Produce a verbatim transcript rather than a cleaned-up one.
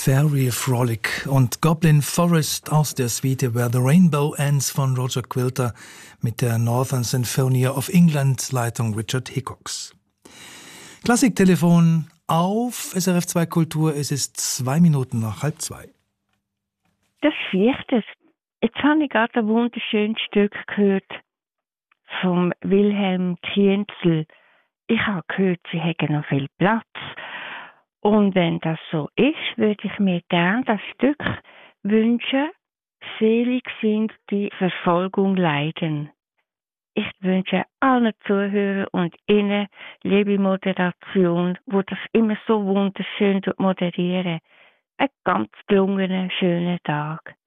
Fairy Frolic und Goblin Forest aus der Suite Where the Rainbow Ends von Roger Quilter mit der Northern Sinfonia of England Leitung Richard Hickox. Klassiktelefon auf S R F zwei Kultur, es ist zwei Minuten nach halb zwei. Das vierte. Jetzt habe ich gerade ein wunderschönes Stück gehört vom Wilhelm Kienzel. Ich habe gehört, sie hätten noch viel Platz. Und wenn das so ist, würde ich mir gerne das Stück wünschen, selig sind die Verfolgung leiden. Ich wünsche allen Zuhörern und Ihnen, liebe Moderation, wo das immer so wunderschön moderieren, einen ganz gelungenen, schönen Tag.